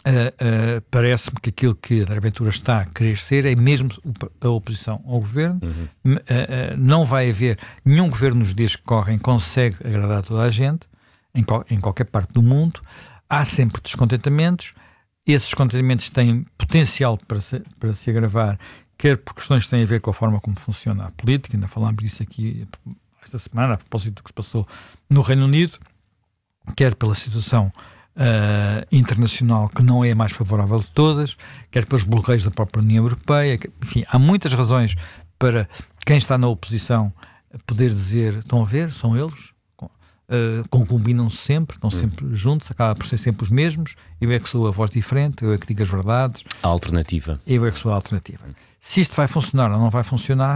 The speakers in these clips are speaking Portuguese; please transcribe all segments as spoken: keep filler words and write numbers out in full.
uh, uh, parece-me que aquilo que André Ventura está a querer ser é mesmo a oposição ao governo. Uhum. Uh, uh, não vai haver nenhum governo nos dias que correm consegue agradar toda a gente, em, qual, em qualquer parte do mundo. Há sempre descontentamentos. Esses descontentamentos têm potencial para se, para se agravar, quer por questões que têm a ver com a forma como funciona a política, ainda falámos disso aqui esta semana, a propósito do que se passou no Reino Unido, quer pela situação uh, internacional que não é a mais favorável de todas, quer pelos bloqueios da própria União Europeia. Enfim, há muitas razões para quem está na oposição poder dizer, estão a ver, são eles, uh, concombinam-se sempre, estão sempre uhum. juntos, acaba por ser sempre os mesmos, eu é que sou a voz diferente, eu é que digo as verdades. A alternativa. Eu é que sou a alternativa. Se isto vai funcionar ou não vai funcionar,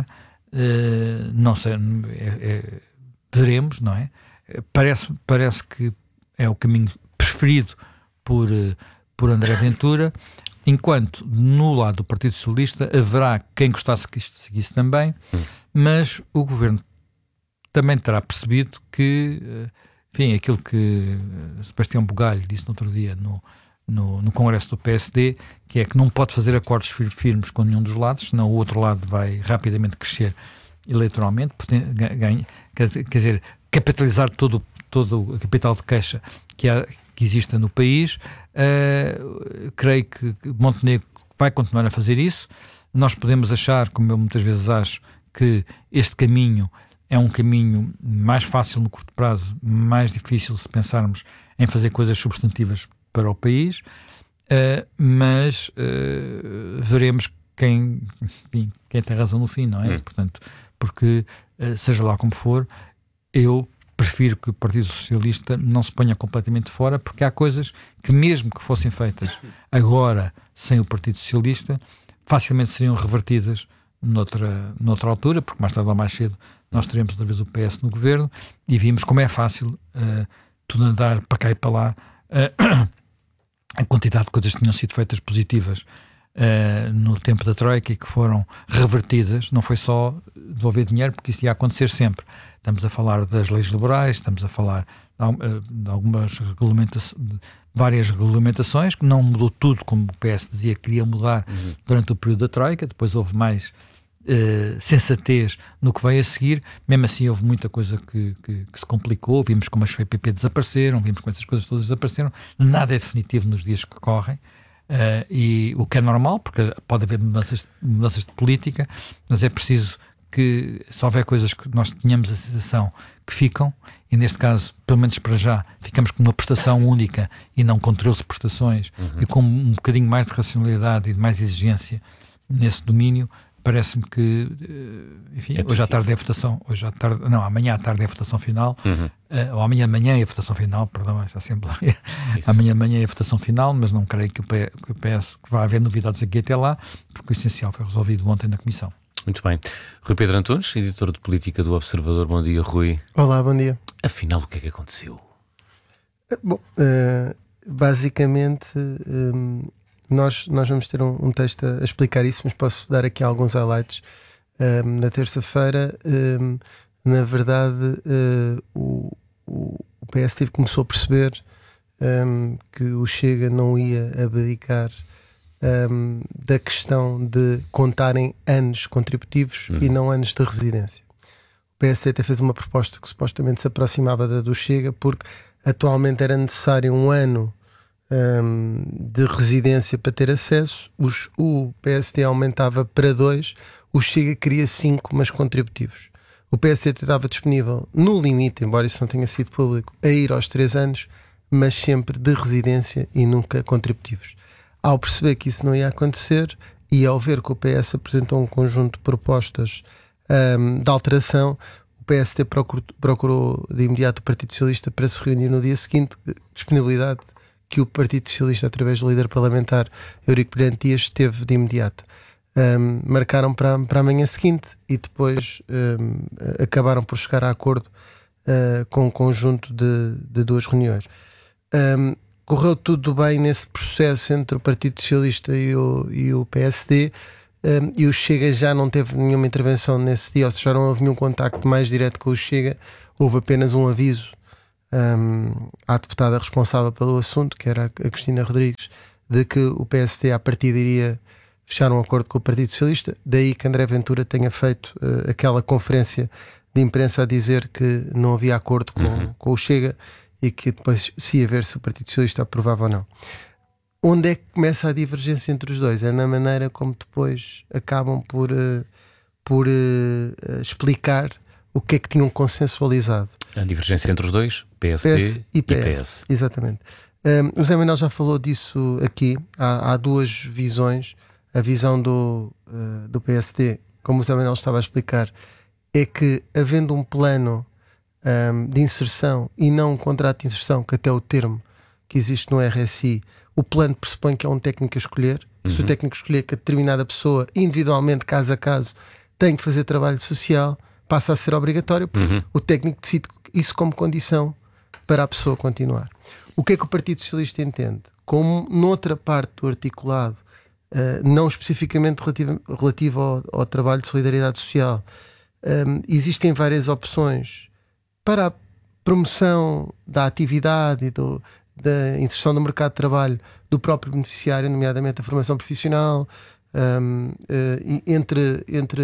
uh, não sei, é, é, veremos, não é? Parece, parece que é o caminho preferido por, por André Ventura, enquanto no lado do Partido Socialista haverá quem gostasse que isto seguisse também, hum. mas o governo também terá percebido que, enfim, aquilo que Sebastião Bugalho disse no outro dia no, no, no Congresso do P S D, que é que não pode fazer acordos firmes com nenhum dos lados, senão o outro lado vai rapidamente crescer eleitoralmente, ganha, quer, quer dizer, capitalizar todo, todo o capital de queixa que, há, que exista no país. Uh, creio que Montenegro vai continuar a fazer isso. Nós podemos achar, como eu muitas vezes acho, que este caminho é um caminho mais fácil no curto prazo, mais difícil se pensarmos em fazer coisas substantivas para o país, uh, mas uh, veremos quem, enfim, quem tem razão no fim, não é? Hum. Portanto, porque, uh, seja lá como for, eu prefiro que o Partido Socialista não se ponha completamente fora, porque há coisas que, mesmo que fossem feitas agora sem o Partido Socialista, facilmente seriam revertidas noutra, noutra altura, porque mais tarde ou mais cedo nós teremos outra vez o P S no governo, e vimos como é fácil uh, tudo andar para cá e para lá, uh, a quantidade de coisas que tinham sido feitas positivas uh, no tempo da Troika e que foram revertidas. Não foi só devolver dinheiro, porque isso ia acontecer sempre. Estamos a falar das leis laborais, estamos a falar de algumas regulamentações, de várias regulamentações, que não mudou tudo como o P S dizia que queria mudar uhum. durante o período da Troika. Depois houve mais uh, sensatez no que veio a seguir. Mesmo assim houve muita coisa que, que, que se complicou. Vimos como as P P P desapareceram, vimos como essas coisas todas desapareceram. Nada é definitivo nos dias que correm. Uh, e o que é normal, porque pode haver mudanças, mudanças de política, mas é preciso que, se houver coisas que nós tenhamos a sensação que ficam, e neste caso, pelo menos para já, ficamos com uma prestação única e não com treze prestações, uhum. e com um bocadinho mais de racionalidade e de mais exigência nesse domínio, parece-me que, enfim, é hoje à tarde é a votação, hoje à tarde, não, amanhã à tarde é a votação final, uhum. uh, ou amanhã de manhã é a votação final, perdão, esta Assembleia, amanhã de manhã é a votação final, mas não creio que o, P, que o P S, que vai haver novidades aqui até lá, porque o essencial foi resolvido ontem na Comissão. Muito bem. Rui Pedro Antunes, editor de política do Observador. Bom dia, Rui. Olá, bom dia. Afinal, o que é que aconteceu? Bom, uh, basicamente, um, nós, nós vamos ter um, um texto a explicar isso, mas posso dar aqui alguns highlights. Um, na terça-feira, um, na verdade, uh, o, o, o P S começou a perceber um, que o Chega não ia abdicar Um, da questão de contarem anos contributivos uhum. e não anos de residência. O P S D até fez uma proposta que supostamente se aproximava da do Chega, porque atualmente era necessário um ano um, de residência para ter acesso. Os, o P S D aumentava para dois, o Chega queria cinco, mas contributivos. O P S D estava disponível, no limite, embora isso não tenha sido público, a ir aos três anos, mas sempre de residência e nunca contributivos. Ao perceber que isso não ia acontecer e ao ver que o P S apresentou um conjunto de propostas um, de alteração, o P S D procurou, procurou de imediato o Partido Socialista para se reunir no dia seguinte, disponibilidade que o Partido Socialista, através do líder parlamentar Eurico Brilhante Dias, teve de imediato. Um, marcaram para, para a manhã seguinte e depois um, acabaram por chegar a acordo uh, com um conjunto de, de duas reuniões. Um, Correu tudo bem nesse processo entre o Partido Socialista e o, e o P S D, um, e o Chega já não teve nenhuma intervenção nesse dia, ou seja, já não houve nenhum contacto mais direto com o Chega, houve apenas um aviso um, à deputada responsável pelo assunto, que era a Cristina Rodrigues, de que o P S D à partida iria fechar um acordo com o Partido Socialista, daí que André Ventura tenha feito uh, aquela conferência de imprensa a dizer que não havia acordo com, uhum. com o Chega e que depois se ia ver se o Partido Socialista aprovava ou não. Onde é que começa a divergência entre os dois? É na maneira como depois acabam por, uh, por uh, explicar o que é que tinham consensualizado. A divergência entre os dois, P S D P S e P S. E P S. Exatamente. Um, o Zé Manuel já falou disso aqui. Há, há duas visões. A visão do, uh, do P S D, como o Zé Manuel estava a explicar, é que havendo um plano um, de inserção e não um contrato de inserção, que até o termo que existe no R S I, o plano pressupõe que é um técnico a escolher. Uhum. Se o técnico escolher que a determinada pessoa, individualmente, caso a caso, tem que fazer trabalho social, passa a ser obrigatório, porque uhum. o técnico decide isso como condição para a pessoa continuar. O que é que o Partido Socialista entende? Como noutra parte do articulado, Uh, não especificamente relativo, relativo ao, ao trabalho de solidariedade social, um, existem várias opções para a promoção da atividade e do, da inserção no mercado de trabalho do próprio beneficiário, nomeadamente a formação profissional, um, uh, entre, entre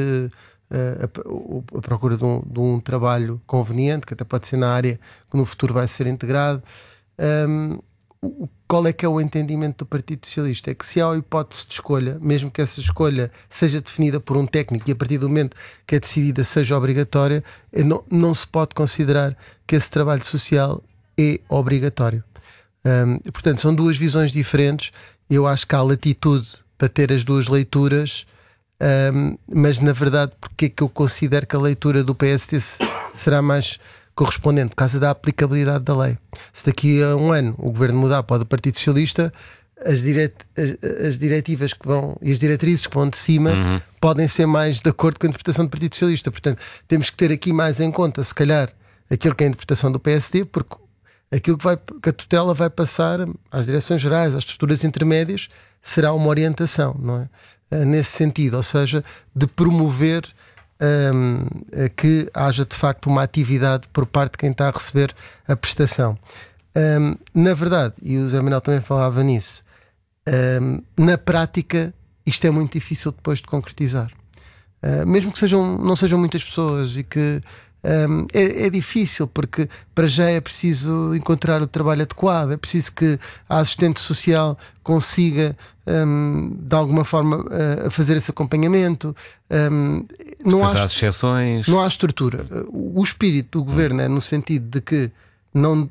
uh, a, a procura de um, de um trabalho conveniente, que até pode ser na área que no futuro vai ser integrado. Um, Qual é que é o entendimento do Partido Socialista? É que se há a hipótese de escolha, mesmo que essa escolha seja definida por um técnico e a partir do momento que é decidida seja obrigatória, não, não se pode considerar que esse trabalho social é obrigatório. Um, portanto, são duas visões diferentes. Eu acho que há latitude para ter as duas leituras, um, mas na verdade, porque é que eu considero que a leitura do P S D será mais correspondente, por causa da aplicabilidade da lei. Se daqui a um ano o governo mudar para o do Partido Socialista, as, diret as, as diretivas que vão e as diretrizes que vão de cima uhum. podem ser mais de acordo com a interpretação do Partido Socialista. Portanto, temos que ter aqui mais em conta, se calhar, aquilo que é a interpretação do P S D, porque aquilo que, vai, que a tutela vai passar às direções gerais, às estruturas intermédias, será uma orientação, não é? Nesse sentido, ou seja, de promover Um, que haja de facto uma atividade por parte de quem está a receber a prestação. Um, na verdade, e o Zé Manuel também falava nisso, um, na prática isto é muito difícil depois de concretizar. Uh, mesmo que sejam, não sejam muitas pessoas e que um, é, é difícil, porque para já é preciso encontrar o trabalho adequado, é preciso que a assistente social consiga um, de alguma forma uh, fazer esse acompanhamento. Um, não, há, há exceções. não há estrutura. O espírito do governo é no sentido de que não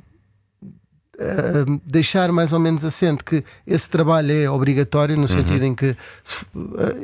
uh, deixar mais ou menos assente que esse trabalho é obrigatório, no sentido uhum. em que, uh,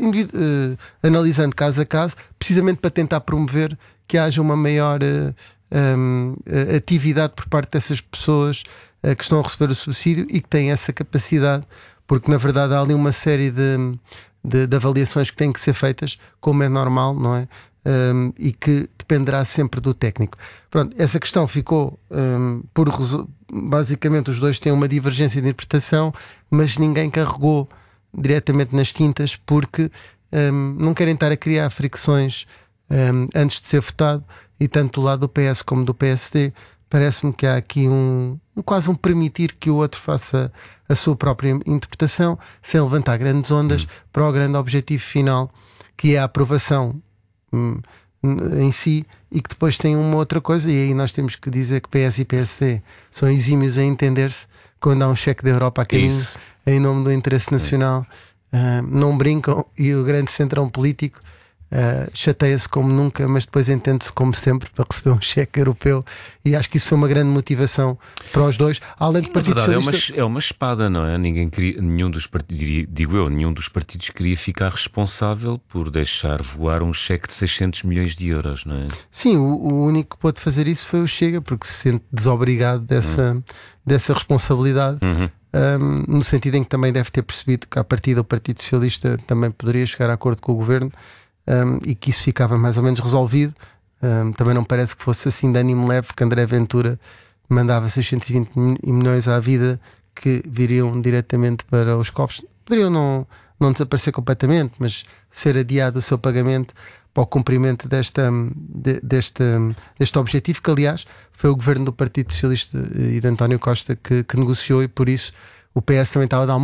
uh, analisando caso a caso, precisamente para tentar promover que haja uma maior uh, um, uh, atividade por parte dessas pessoas uh, que estão a receber o subsídio e que têm essa capacidade, porque na verdade há ali uma série de, de, de avaliações que têm que ser feitas, como é normal, não é? Um, e que dependerá sempre do técnico. Pronto, essa questão ficou um, por basicamente os dois têm uma divergência de interpretação, mas ninguém carregou diretamente nas tintas, porque um, não querem estar a criar fricções Um, antes de ser votado, e tanto do lado do P S como do P S D parece-me que há aqui um, um quase um permitir que o outro faça a sua própria interpretação, sem levantar grandes ondas hum. para o grande objetivo final, que é a aprovação hum, em si, e que depois tem uma outra coisa, e aí nós temos que dizer que P S e P S D são exímios a entender-se quando há um cheque da Europa a caminho Isso. em nome do interesse nacional. Uh, não brincam, e o grande centrão político Uh, chateia-se como nunca, mas depois entende-se como sempre para receber um cheque europeu, e acho que isso foi uma grande motivação para os dois. Além do Partido Socialista, é uma, é uma espada, não é? Ninguém queria, nenhum dos partidos, digo eu, nenhum dos partidos queria ficar responsável por deixar voar um cheque de seiscentos milhões de euros, não é? Sim, o, o único que pôde fazer isso foi o Chega, porque se sente desobrigado dessa, hum. dessa responsabilidade. Uhum. Um, no sentido em que também deve ter percebido que a partir do Partido Socialista também poderia chegar a acordo com o governo. Um, e que isso ficava mais ou menos resolvido. Um, também não parece que fosse assim de ânimo leve que André Ventura mandava seiscentos e vinte milhões à vida que viriam diretamente para os cofres. Poderiam não, não desaparecer completamente, mas ser adiado o seu pagamento para o cumprimento desta, de, deste, deste objetivo, que aliás foi o governo do Partido Socialista e de António Costa que, que negociou, e por isso o P S também estava a dar uma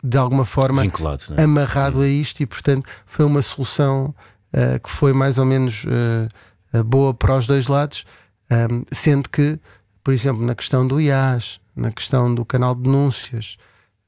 de alguma forma vinculado, não é? amarrado a isto, e portanto foi uma solução uh, que foi mais ou menos uh, boa para os dois lados, um, sendo que, por exemplo, na questão do I A S, na questão do canal de denúncias,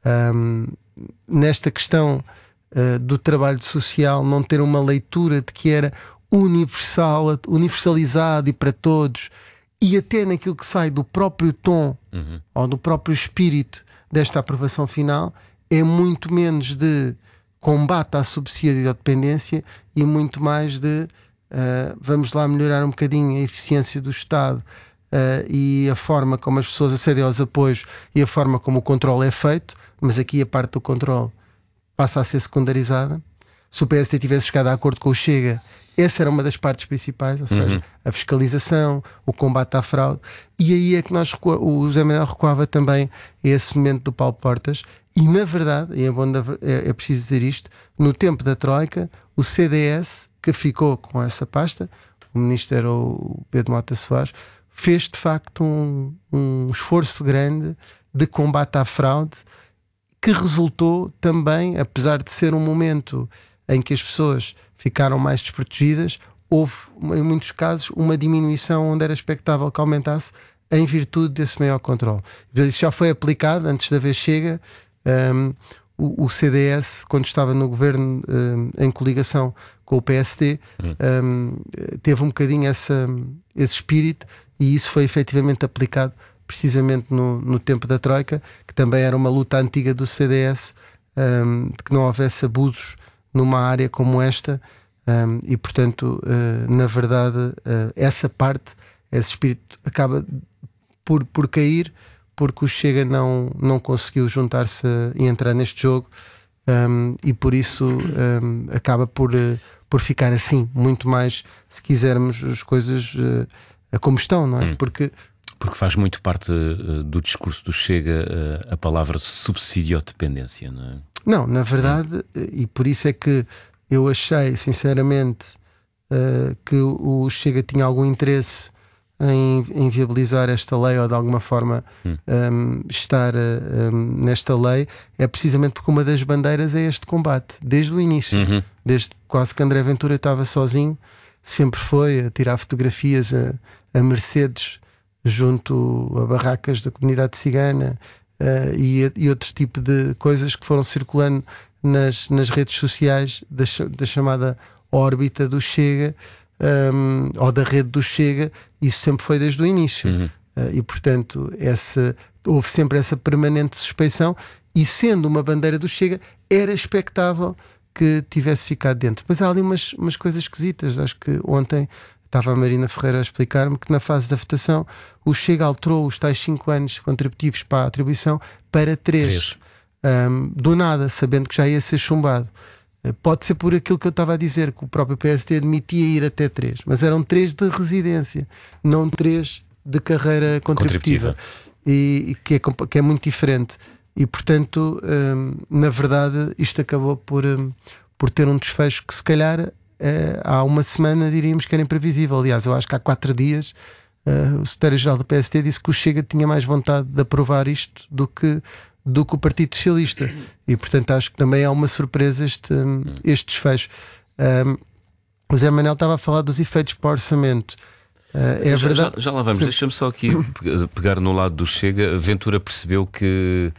um, nesta questão uh, do trabalho social, não ter uma leitura de que era universal, universalizado e para todos, e até naquilo que sai do próprio tom uhum. ou do próprio espírito desta aprovação final, é muito menos de combate à subsídio-dependência e muito mais de uh, vamos lá melhorar um bocadinho a eficiência do Estado uh, e a forma como as pessoas acedem aos apoios e a forma como o controle é feito, mas aqui a parte do controle passa a ser secundarizada. Se o P S D tivesse chegado a acordo com o Chega, essa era uma das partes principais, ou seja, uhum. a fiscalização, o combate à fraude, e aí é que nós, o José Manuel recuava também a esse momento do Paulo Portas, e na verdade, e é, bom, é, é preciso dizer isto, no tempo da Troika, o C D S, que ficou com essa pasta, o ministro era o Pedro Mota Soares, fez de facto um, um esforço grande de combate à fraude, que resultou também, apesar de ser um momento em que as pessoas ficaram mais desprotegidas, houve em muitos casos uma diminuição onde era expectável que aumentasse em virtude desse maior controle. Isso já foi aplicado antes da vez Chega. Um, o, o C D S, quando estava no governo um, em coligação com o P S D, hum. um, teve um bocadinho essa, esse espírito, e isso foi efetivamente aplicado precisamente no, no tempo da Troika, que também era uma luta antiga do C D S, um, de que não houvesse abusos numa área como esta, um, e portanto uh, na verdade uh, essa parte, esse espírito acaba por, por cair, porque o Chega não, não conseguiu juntar-se e entrar neste jogo, um, e por isso um, acaba por, uh, por ficar assim, muito mais, se quisermos, as coisas uh, como estão, não é? Hum. Porque Porque faz muito parte uh, do discurso do Chega uh, a palavra subsídio-dependência, não é? Não, na verdade, e por isso é que eu achei, sinceramente, uh, que o Chega tinha algum interesse em, em viabilizar esta lei, ou de alguma forma hum. um, estar uh, um, nesta lei, é precisamente porque uma das bandeiras é este combate, desde o início, uhum. desde quase que André Ventura estava sozinho, sempre foi a tirar fotografias a, a Mercedes junto a barracas da comunidade cigana, uh, e, e outro tipo de coisas que foram circulando nas, nas redes sociais da, da chamada órbita do Chega, um, ou da rede do Chega. Isso sempre foi desde o início. Uhum. Uh, e portanto essa, houve sempre essa permanente suspeição, e sendo uma bandeira do Chega, era expectável que tivesse ficado dentro. Depois há ali umas, umas coisas esquisitas. Acho que ontem estava a Marina Ferreira a explicar-me que na fase da votação o Chega alterou os tais cinco anos contributivos para a atribuição para três, um, do nada, sabendo que já ia ser chumbado. Pode ser por aquilo que eu estava a dizer, que o próprio P S D admitia ir até três, mas eram três de residência, não três de carreira contributiva, contributiva. E, e que, é, que é muito diferente. E portanto, um, na verdade, isto acabou por, um, por ter um desfecho que se calhar Uh, há uma semana diríamos que era imprevisível. Aliás, eu acho que há quatro dias uh, o secretário-geral do P S D disse que o Chega tinha mais vontade de aprovar isto do que, do que o Partido Socialista, e portanto acho que também é uma surpresa este, um, este desfecho. Um, o Zé Manuel estava a falar dos efeitos para o orçamento. Uh, é já, verdade... já, já lá vamos, deixa-me só aqui pegar no lado do Chega. Ventura percebeu que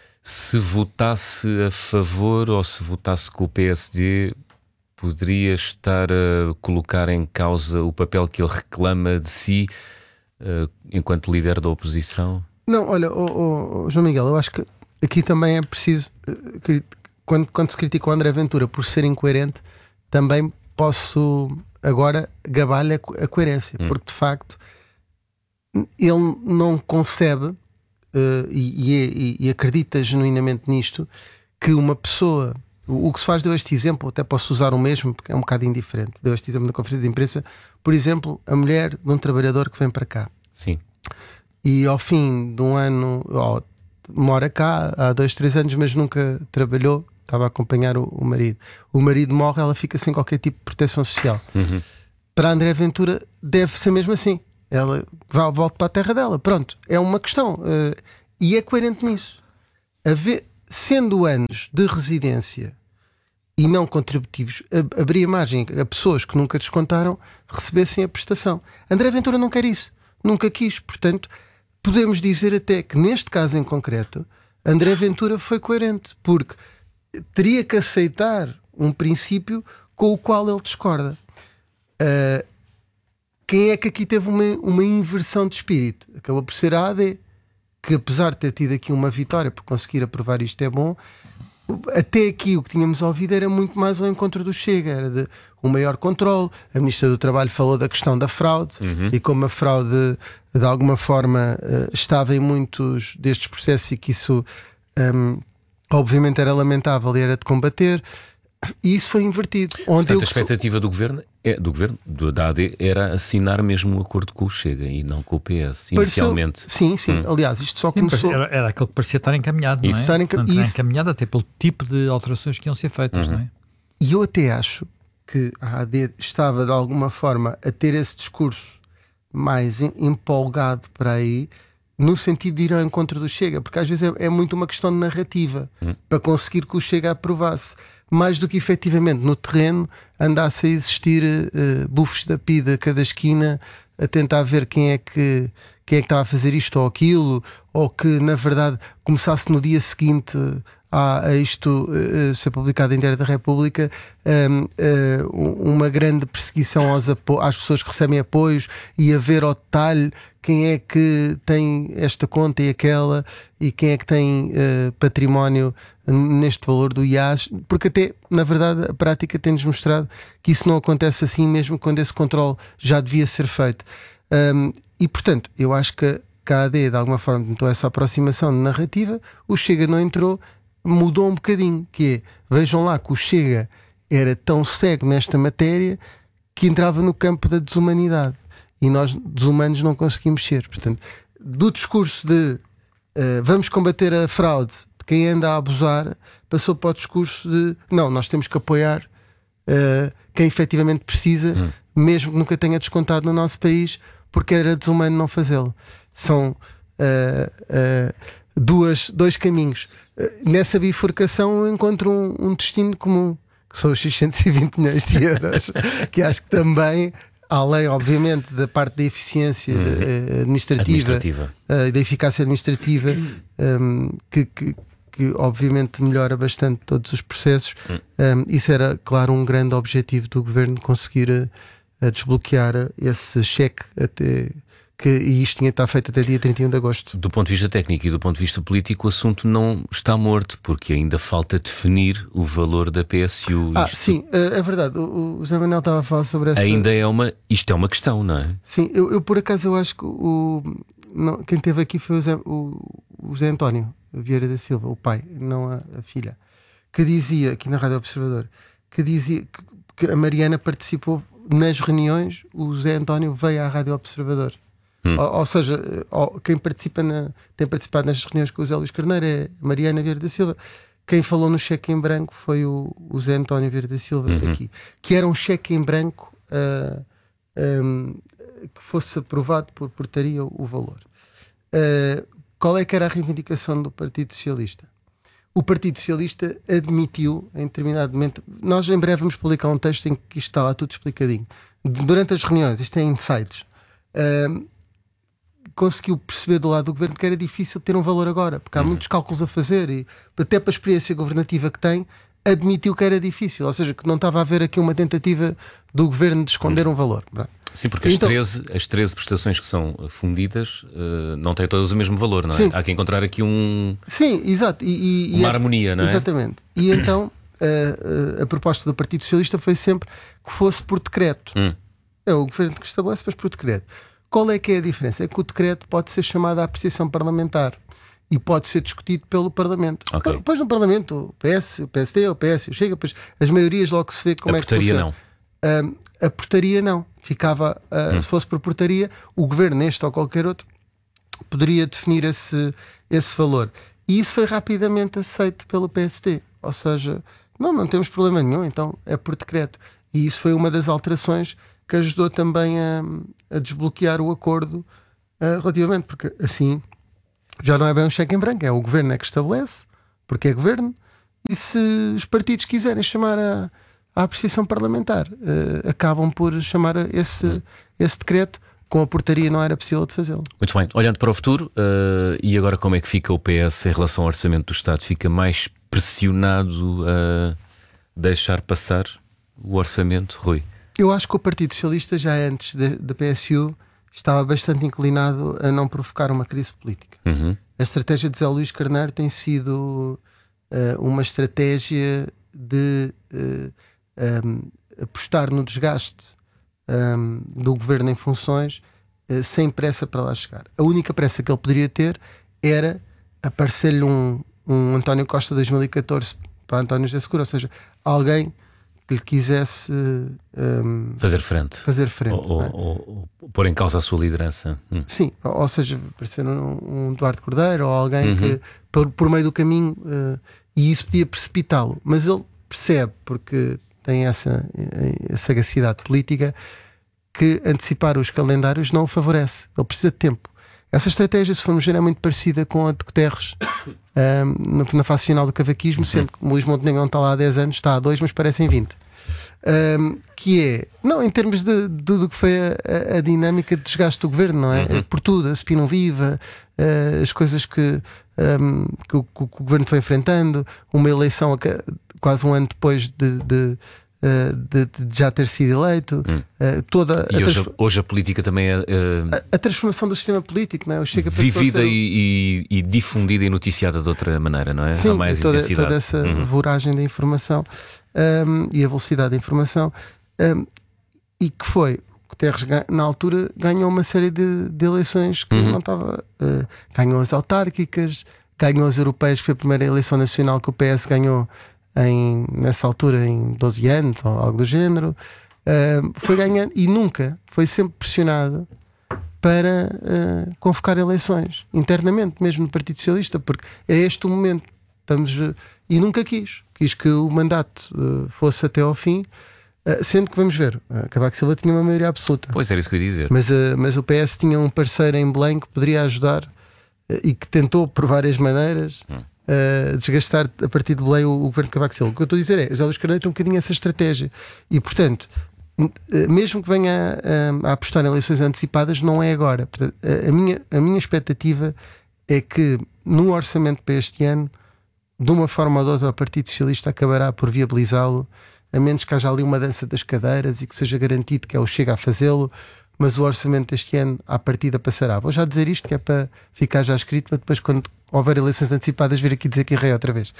se votasse a favor ou se votasse com o P S D, poderia estar a colocar em causa o papel que ele reclama de si uh, enquanto líder da oposição? Não, olha, oh, oh, oh, João Miguel, eu acho que aqui também é preciso, uh, quando, quando se critica o André Ventura por ser incoerente, também posso agora gabar-lhe a, a coerência, hum. porque de facto ele não concebe uh, e, e, e acredita genuinamente nisto, que uma pessoa... O que se faz, deu este exemplo, até posso usar o mesmo porque é um bocado indiferente. Deu este exemplo na conferência de imprensa, por exemplo, a mulher de um trabalhador que vem para cá. Sim. E ao fim de um ano, oh, mora cá há dois, três anos, mas nunca trabalhou, estava a acompanhar o, o marido. O marido morre, ela fica sem qualquer tipo de proteção social. Uhum. Para a André Ventura deve ser mesmo assim. Ela volta para a terra dela. Pronto, é uma questão. Uh, e é coerente nisso. A ver, sendo anos de residência e não contributivos, abria margem a pessoas que nunca descontaram recebessem a prestação. André Ventura não quer isso, nunca quis. Portanto, podemos dizer até que neste caso em concreto André Ventura foi coerente, porque teria que aceitar um princípio com o qual ele discorda. Uh, quem é que aqui teve uma, uma inversão de espírito? Acabou por ser a A D, que apesar de ter tido aqui uma vitória por conseguir aprovar isto é bom, até aqui o que tínhamos ouvido era muito mais o encontro do Chega, era de um maior controle. A Ministra do Trabalho falou da questão da fraude, uhum. e como a fraude de alguma forma estava em muitos destes processos e que isso um, obviamente era lamentável e era de combater, e isso foi invertido. Onde Portanto, a expectativa do governo, é, do governo do, da A D era assinar mesmo um acordo com o Chega e não com o P S, inicialmente. Pareceu, sim, sim. Hum. Aliás, isto só começou... Era, era aquele que parecia estar encaminhado, não é? Estar enca... Portanto, isso... encaminhado até pelo tipo de alterações que iam ser feitas, uhum. não é? E eu até acho que a A D estava de alguma forma a ter esse discurso mais empolgado para aí, no sentido de ir ao encontro do Chega, porque às vezes é, é muito uma questão de narrativa, uhum. para conseguir que o Chega aprovasse, mais do que efetivamente no terreno andasse a existir uh, bufos da pida a cada esquina, a tentar ver quem é que quem é que estava a fazer isto ou aquilo, ou que na verdade começasse no dia seguinte a, a isto uh, ser publicado em Diário da República, um, uh, uma grande perseguição aos às pessoas que recebem apoios e a ver ao detalhe quem é que tem esta conta e aquela, e quem é que tem uh, património neste valor do I A S, porque até, na verdade, a prática tem-nos mostrado que isso não acontece assim mesmo quando esse controle já devia ser feito. Um, e, portanto, eu acho que a A D, de alguma forma, tentou essa aproximação de narrativa, o Chega não entrou, mudou um bocadinho, que é, vejam lá que o Chega era tão cego nesta matéria que entrava no campo da desumanidade. E nós, desumanos, não conseguimos ser. Portanto, do discurso de uh, vamos combater a fraude de quem anda a abusar, passou para o discurso de não, nós temos que apoiar uh, quem efetivamente precisa, hum. mesmo que nunca tenha descontado no nosso país, porque era desumano não fazê-lo. São uh, uh, duas, dois caminhos. Uh, nessa bifurcação eu encontro um, um destino comum, que são os seiscentos e vinte milhões de euros, que acho que também, além, obviamente, da parte da eficiência uhum. uh, administrativa, administrativa. Uh, da eficácia administrativa, um, que, que, que obviamente melhora bastante todos os processos, uhum. um, isso era, claro, um grande objetivo do governo, conseguir uh, desbloquear esse cheque até... Que, e isto tinha de estar feito até dia trinta e um de agosto. Do ponto de vista técnico e do ponto de vista político, o assunto não está morto, porque ainda falta definir o valor da P S U. Ah, isto... sim, é verdade. O, o José Manuel estava a falar sobre essa... Ainda é uma... Isto é uma questão, não é? Sim, eu, eu por acaso eu acho que o... Não, quem esteve aqui foi o Zé, o, o Zé António Vieira da Silva, o pai, não a, a filha, que dizia, aqui na Rádio Observador, que dizia que, que a Mariana participou nas reuniões, o Zé António veio à Rádio Observador. Hum. Ou, ou seja, ou, quem participa na, tem participado nestas reuniões com o Zé Luís Carneiro é Mariana Vieira da Silva. Quem falou no cheque em branco foi o, o Zé António Vieira da Silva, uhum. aqui, que era um cheque em branco uh, um, que fosse aprovado por portaria o, o valor. Uh, qual é que era a reivindicação do Partido Socialista? O Partido Socialista admitiu em determinado momento, nós em breve vamos publicar um texto em que isto está lá tudo explicadinho, durante as reuniões, isto é insights. Uh, conseguiu perceber do lado do governo que era difícil ter um valor agora, porque há uhum. muitos cálculos a fazer e até para a experiência governativa que tem, admitiu que era difícil, ou seja, que não estava a haver aqui uma tentativa do governo de esconder uhum. um valor. Sim, porque então, as, treze, as treze prestações que são fundidas uh, não têm todas o mesmo valor, não é? Sim. Há que encontrar aqui um... Sim, exato. E, e, uma e harmonia, não é? Exatamente. E então a, a, a proposta do Partido Socialista foi sempre que fosse por decreto. Hum. É o governo que estabelece, mas por decreto. Qual é que é a diferença? É que o decreto pode ser chamado à apreciação parlamentar e pode ser discutido pelo Parlamento. Okay. Depois no Parlamento, o P S, o P S D, o P S, o Chega, depois as maiorias logo se vê como a é que funciona. não. Um, a portaria não. Ficava, uh, hum. se fosse por portaria, o governo, este ou qualquer outro, poderia definir esse, esse valor. E isso foi rapidamente aceito pelo P S D. Ou seja, não, não temos problema nenhum, então é por decreto. E isso foi uma das alterações que ajudou também a, a desbloquear o acordo uh, relativamente, porque assim já não é bem um cheque em branco, é o governo é que estabelece, porque é governo, e se os partidos quiserem chamar a, a apreciação parlamentar, uh, acabam por chamar esse, hum. esse decreto. Com a portaria não era possível de fazê-lo. Muito bem, olhando para o futuro, uh, e agora como é que fica o P S em relação ao orçamento do Estado? Fica mais pressionado a deixar passar o orçamento, Rui? Eu acho que o Partido Socialista, já antes da P S U, estava bastante inclinado a não provocar uma crise política. Uhum. A estratégia de Zé Luís Carneiro tem sido uh, uma estratégia de uh, um, apostar no desgaste um, do governo em funções uh, sem pressa para lá chegar. A única pressa que ele poderia ter era aparecer-lhe um, um António Costa dois mil e catorze para António José Seguro, ou seja, alguém que lhe quisesse um, fazer frente, fazer frente ou, é? ou, ou pôr em causa a sua liderança. Hum. Sim, ou, ou seja, parecer um, um Eduardo Cordeiro ou alguém uhum. que por, por meio do caminho uh, e isso podia precipitá-lo, mas ele percebe, porque tem essa, essa sagacidade política, que antecipar os calendários não o favorece, ele precisa de tempo. Essa estratégia, se formos ver, é muito parecida com a de Guterres um, na fase final do cavaquismo, uhum. sendo que o Luís Montenegro não está lá há dez anos, está há dois, mas parecem vinte. Um, que é, não, em termos de, de, de que foi a, a, a dinâmica de desgaste do governo, não é? Uhum. Por tudo, a S P I não viva, uh, as coisas que, um, que, o, que o governo foi enfrentando, uma eleição a, quase um ano depois de, de De, de já ter sido eleito, hum. uh, toda e a, hoje, transform... hoje a política também é uh... a, a transformação do sistema político, não é? O Chega vivida ser... e, e, e difundida e noticiada de outra maneira, não é? Sim, há mais toda, intensidade. toda essa uhum. voragem da informação um, e a velocidade da informação, um, e que foi Guterres na altura ganhou uma série de, de eleições que uhum. não estava uh, ganhou as autárquicas, ganhou as europeias, que foi a primeira eleição nacional que o P S ganhou Em, nessa altura em doze anos ou algo do género, uh, foi ganhando e nunca foi sempre pressionado para uh, convocar eleições internamente, mesmo no Partido Socialista, porque é este o momento. Estamos, uh, e nunca quis, quis que o mandato uh, fosse até ao fim, uh, sendo que vamos ver, uh, Cavaco Silva tinha uma maioria absoluta. Pois era isso que eu ia dizer. Mas, uh, mas o P S tinha um parceiro em Belém que poderia ajudar uh, e que tentou por várias maneiras. Hum. Uh, desgastar a partir de Belém o, o governo de Cavaco Silva. O que eu estou a dizer é, José Luís Carneiro tem um bocadinho essa estratégia e, portanto, uh, mesmo que venha a, a apostar em eleições antecipadas, não é agora. Portanto, a, a, minha, a minha expectativa é que no orçamento para este ano, de uma forma ou de outra, o Partido Socialista acabará por viabilizá-lo, a menos que haja ali uma dança das cadeiras e que seja garantido que é o Chega a fazê-lo, mas o orçamento deste ano à partida passará. Vou já dizer isto, que é para ficar já escrito, para depois, quando houver eleições antecipadas, vir aqui dizer que errei outra vez.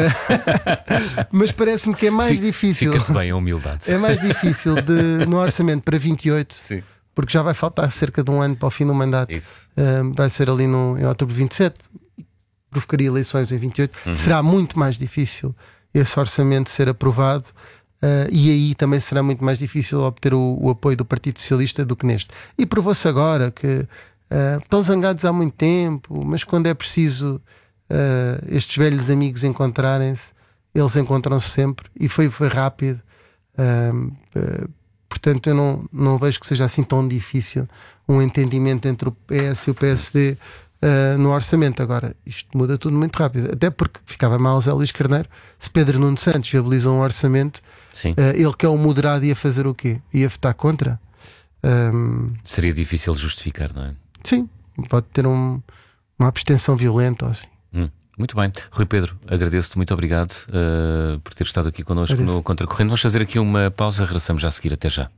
Mas parece-me que é mais Fica, difícil. Fica-te bem a humildade. É mais difícil de, no orçamento para vinte e oito, Sim. porque já vai faltar cerca de um ano para o fim do mandato. Uh, vai ser ali no, em outubro de vinte e sete, provocaria eleições em vinte e oito. Uhum. Será muito mais difícil esse orçamento ser aprovado. Uh, e aí também será muito mais difícil obter o, o apoio do Partido Socialista do que neste. E provou-se agora que uh, estão zangados há muito tempo, mas quando é preciso uh, estes velhos amigos encontrarem-se, eles encontram-se sempre e foi, foi rápido. Uh, uh, portanto, eu não, não vejo que seja assim tão difícil um entendimento entre o P S e o P S D uh, no orçamento. Agora, isto muda tudo muito rápido, até porque ficava mal Zé Luís Carneiro se Pedro Nuno Santos viabiliza um orçamento. Sim. Uh, ele que é o moderado ia fazer o quê? Ia votar contra? Um... Seria difícil justificar, não é? Sim, pode ter um, uma abstenção violenta ou assim. Hum, muito bem. Rui Pedro, agradeço-te, muito obrigado uh, por ter estado aqui connosco no Contracorrente. Vamos fazer aqui uma pausa, regressamos já a seguir. Até já.